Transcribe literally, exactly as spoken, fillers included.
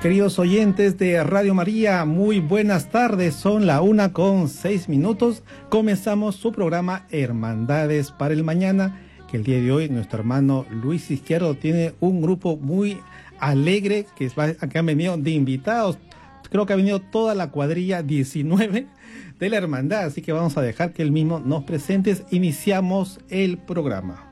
Queridos oyentes de Radio María, muy buenas tardes, son la una con seis minutos, comenzamos su programa Hermandades para el Mañana, que el día de hoy nuestro hermano Luis Izquierdo tiene un grupo muy alegre, que, es, que han venido de invitados, creo que ha venido toda la cuadrilla diecinueve de la hermandad, así que vamos a dejar que él mismo nos presente, iniciamos el programa.